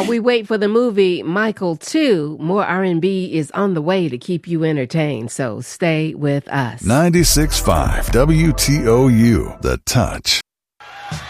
While we wait for the movie Michael 2, more R&B is on the way to keep you entertained, so stay with us. 96.5 WTOU, The Touch.